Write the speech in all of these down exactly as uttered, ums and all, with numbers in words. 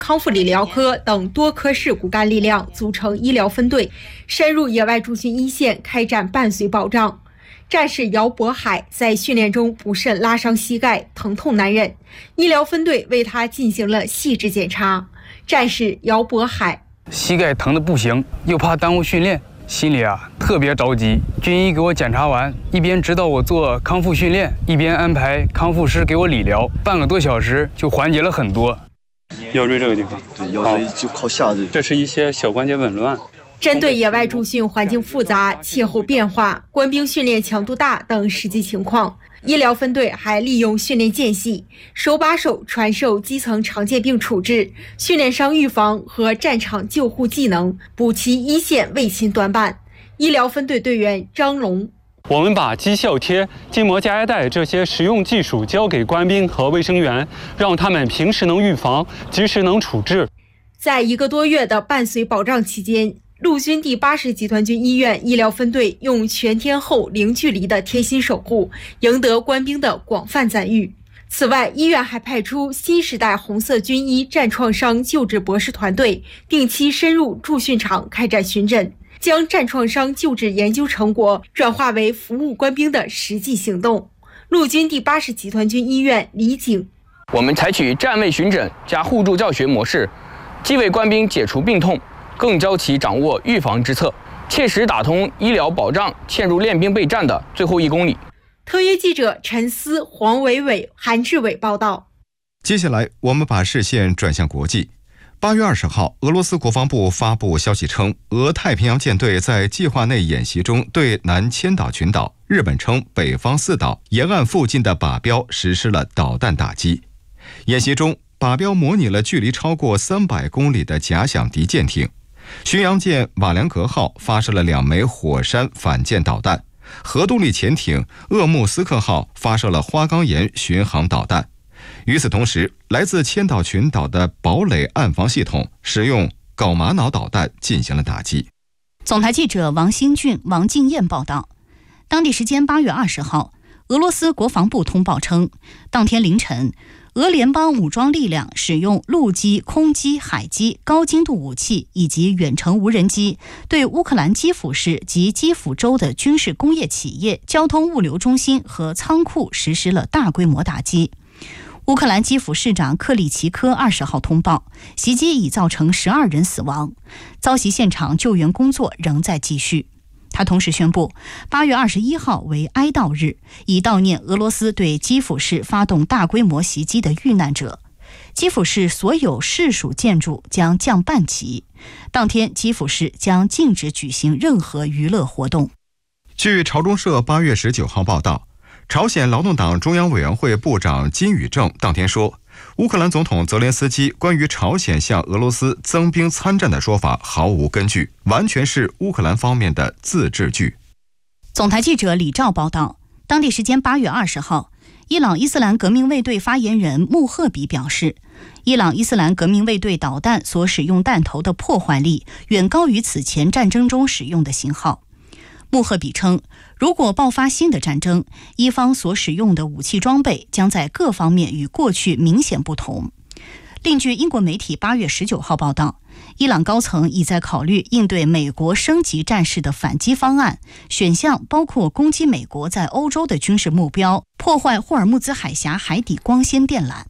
康复理疗科等多科室骨干力量组成医疗分队，深入野外驻训一线，开展伴随保障。战士姚渤海在训练中不慎拉伤膝盖，疼痛难忍，医疗分队为他进行了细致检查。战士姚渤海： 膝盖疼得不行，又怕耽误训练，心里啊特别着急。军医给我检查完，一边指导我做康复训练，一边安排康复师给我理疗，半个多小时就缓解了很多。 腰椎这个地方， 对，腰椎就靠下肢， 这是一些小关节紊乱。 针对野外驻训环境复杂、气候变化、官兵训练强度大等实际情况，医疗分队还利用训练间隙，手把手传授基层常见病处置、训练伤预防和战场救护技能，补齐一线卫勤短板。医疗分队队员张龙： 我们把肌效贴、筋膜加压带这些实用技术交给官兵和卫生员，让他们平时能预防，及时能处置。 在一个多月的伴随保障期间，陆军第八十集团军医院医疗分队用全天候零距离的贴心守护，赢得官兵的广泛赞誉。此外，医院还派出新时代红色军医战创伤救治博士团队，定期深入驻训场开展巡诊，将战创伤救治研究成果转化为服务官兵的实际行动。陆军第八十集团军医院李景： 我们采取站位巡诊加互助教学模式，既为官兵解除病痛，更教其掌握预防之策，切实打通医疗保障嵌入练兵备战的最后一公里。 特约记者陈思、黄伟伟、韩志伟报道。 接下来我们把视线转向国际。八月二十号，俄罗斯国防部发布消息称，俄太平洋舰队在计划内演习中对南千岛群岛（日本称北方四岛）沿岸附近的靶标实施了导弹打击。演习中，靶标模拟了距离超过三百公里的假想敌舰艇。巡洋舰瓦良格号发射了两枚火山反舰导弹，核动力潜艇鄂木斯克号发射了花岗岩巡航导弹。与此同时，来自千岛群岛的堡垒岸防系统使用镐玛瑙导弹进行了打击。 总台记者王新俊、王敬燕报道。当地时间八月二十号，俄罗斯国防部通报称，当天凌晨，俄联邦武装力量使用陆基、空基、海基、高精度武器以及远程无人机，对乌克兰基辅市及基辅州的军事工业企业、交通物流中心和仓库实施了大规模打击。乌克兰基辅市长克里奇科二十号通报，袭击已造成十二人死亡，遭袭现场救援工作仍在继续。他同时宣布，八月二十一号为哀悼日，以悼念俄罗斯对基辅市发动大规模袭击的遇难者。基辅市所有市属建筑将降半旗，当天基辅市将禁止举行任何娱乐活动。 据朝中社八月十九号报道，朝鲜劳动党中央委员会部长金宇正当天说，乌克兰总统泽连斯基关于朝鲜向俄罗斯增兵参战的说法毫无根据，完全是乌克兰方面的自制剧。 总台记者李兆报道，当地时间八月二十号，伊朗伊斯兰革命卫队发言人穆赫比表示，伊朗伊斯兰革命卫队导弹所使用弹头的破坏力远高于此前战争中使用的型号。穆赫比称，如果爆发新的战争，伊方所使用的武器装备将在各方面与过去明显不同。另据英国媒体八月十九号报道，伊朗高层已在考虑应对美国升级战事的反击方案，选项包括攻击美国在欧洲的军事目标，破坏霍尔木兹海峡海底光纤电缆。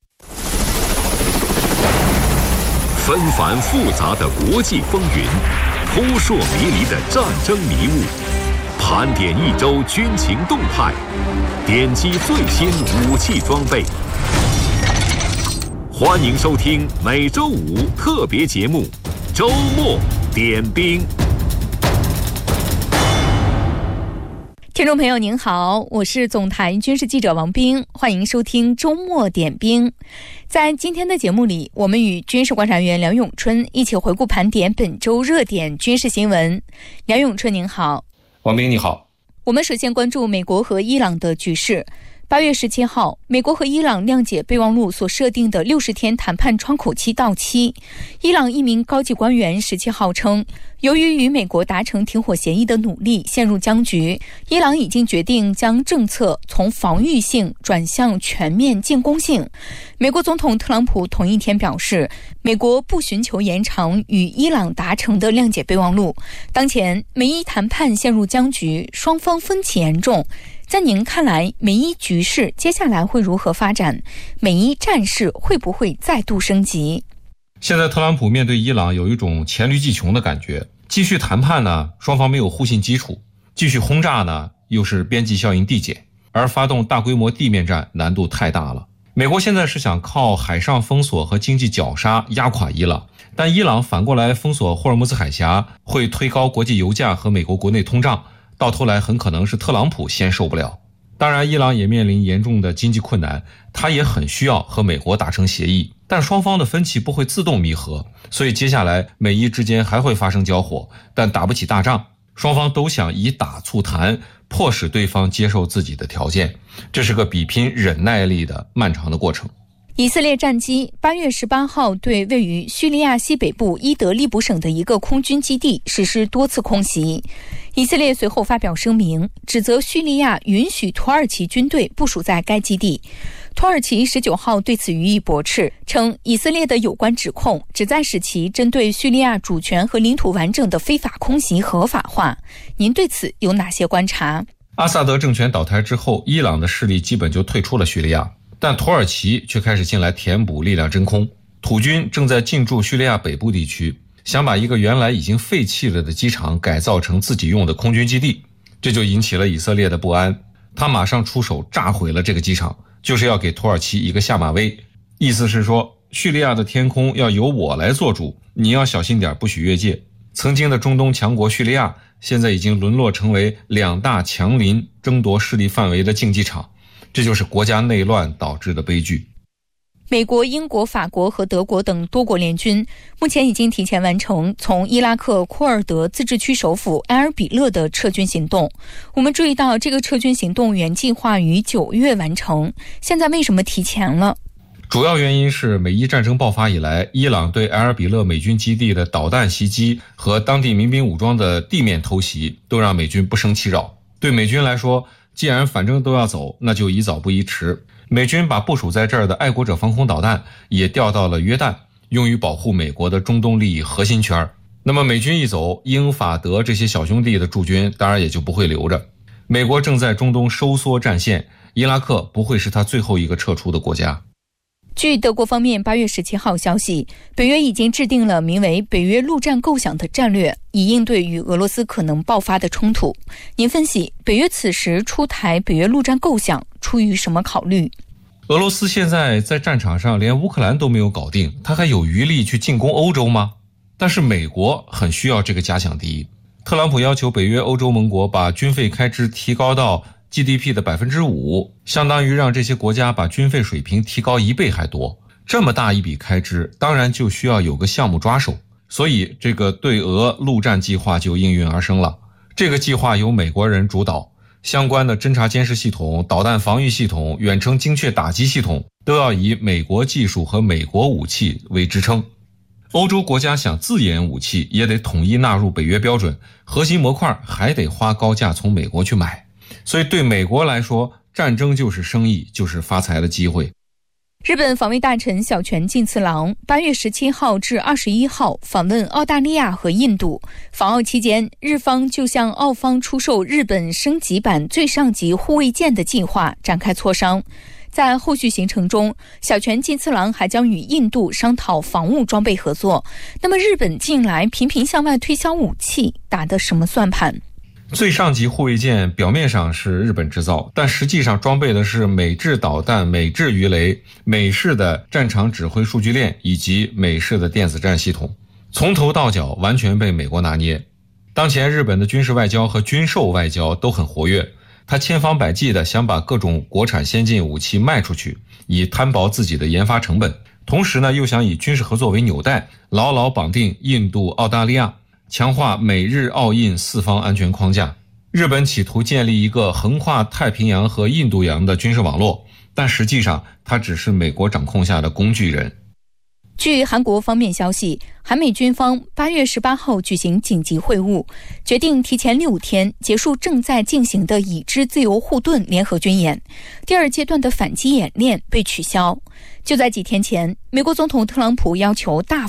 纷繁复杂的国际风云，扑朔迷离的战争迷雾，盘点一周军情动态，点击最新武器装备。欢迎收听每周五特别节目《周末点兵》。 听众朋友您好，我是总台军事记者王斌，欢迎收听周末点兵。在今天的节目里，我们与军事观察员梁永春一起回顾盘点本周热点军事新闻。梁永春您好。 王斌你好。 我们首先关注美国和伊朗的局势。 八月十七号，美国和伊朗谅解备忘录所设定的六十天谈判窗口期到期。伊朗一名高级官员十七号称，由于与美国达成停火协议的努力陷入僵局，伊朗已经决定将政策从防御性转向全面进攻性。美国总统特朗普同一天表示，美国不寻求延长与伊朗达成的谅解备忘录。当前美伊谈判陷入僵局，双方分歧严重。在您看来，美伊局势接下来会如何发展？美伊战事会不会再度升级？ 现在特朗普面对伊朗有一种黔驴技穷的感觉，继续谈判呢，双方没有互信基础；继续轰炸呢，又是边际效应递减，而发动大规模地面战难度太大了。美国现在是想靠海上封锁和经济绞杀压垮伊朗，但伊朗反过来封锁霍尔木兹海峡，会推高国际油价和美国国内通胀，到头来很可能是特朗普先受不了。当然，伊朗也面临严重的经济困难，他也很需要和美国达成协议，但双方的分歧不会自动弥合，所以接下来美伊之间还会发生交火，但打不起大仗。双方都想以打促谈，迫使对方接受自己的条件，这是个比拼忍耐力的漫长的过程。 以色列战机八月十八号对位于叙利亚西北部伊德利卜省的一个空军基地实施多次空袭。以色列随后发表声明，指责叙利亚允许土耳其军队部署在该基地。土耳其十九号对此予以驳斥，称以色列的有关指控旨在使其针对叙利亚主权和领土完整的非法空袭合法化。您对此有哪些观察？ 阿萨德政权倒台之后，伊朗的势力基本就退出了叙利亚，但土耳其却开始进来填补力量真空。土军正在进驻叙利亚北部地区，想把一个原来已经废弃了的机场改造成自己用的空军基地，这就引起了以色列的不安。他马上出手炸毁了这个机场，就是要给土耳其一个下马威，意思是说叙利亚的天空要由我来做主，你要小心点，不许越界。曾经的中东强国叙利亚现在已经沦落成为两大强邻争夺势力范围的竞技场，这就是国家内乱导致的悲剧。 美国、英国、法国和德国等多国联军目前已经提前完成从伊拉克库尔德自治区首府埃尔比勒的撤军行动。我们注意到，这个撤军行动原计划于九月完成，现在为什么提前了？ 主要原因是美伊战争爆发以来，伊朗对埃尔比勒美军基地的导弹袭击和当地民兵武装的地面偷袭都让美军不胜其扰。对美军来说，既然反正都要走，那就宜早不宜迟。美军把部署在这儿的爱国者防空导弹也调到了约旦，用于保护美国的中东利益核心圈。那么美军一走，英法德这些小兄弟的驻军当然也就不会留着。美国正在中东收缩战线，伊拉克不会是他最后一个撤出的国家。 据德国方面八月十七号消息，北约已经制定了名为北约陆战构想的战略，以应对与俄罗斯可能爆发的冲突。您分析，北约此时出台北约陆战构想出于什么考虑？ 俄罗斯现在在战场上连乌克兰都没有搞定，他还有余力去进攻欧洲吗？但是美国很需要这个假想敌。特朗普要求北约欧洲盟国把军费开支提高到 G D P 的 百分之五， 相当于让这些国家把军费水平提高一倍还多。这么大一笔开支，当然就需要有个项目抓手，所以这个对俄陆战计划就应运而生了。这个计划由美国人主导，相关的侦察监视系统、导弹防御系统、远程精确打击系统都要以美国技术和美国武器为支撑。欧洲国家想自研武器也得统一纳入北约标准，核心模块还得花高价从美国去买。所以对美国来说，战争就是生意，就是发财的机会。 日本防卫大臣小泉进次郎八月十七号至二十一号访问澳大利亚和印度。访澳期间，日方就向澳方出售日本升级版最上级护卫舰的计划展开磋商。在后续行程中，小泉进次郎还将与印度商讨防务装备合作。那么日本近来频频向外推销武器，打的什么算盘？ 最上级护卫舰表面上是日本制造，但实际上装备的是美制导弹、美制鱼雷、美式的战场指挥数据链以及美式的电子战系统，从头到脚完全被美国拿捏。当前日本的军事外交和军售外交都很活跃，他千方百计地想把各种国产先进武器卖出去，以摊薄自己的研发成本，同时呢又想以军事合作为纽带，牢牢绑定印度、澳大利亚，强化美日澳印四方安全框架。 日本企图建立一个横跨太平洋和印度洋的军事网络，但实际上它只是美国掌控下的工具人。 据韩国方面消息，韩美军方八月十八号举行紧急会晤，决定提前六天结束正在进行的已知自由护盾联合军演，第二阶段的反击演练被取消。就在几天前，美国总统特朗普要求大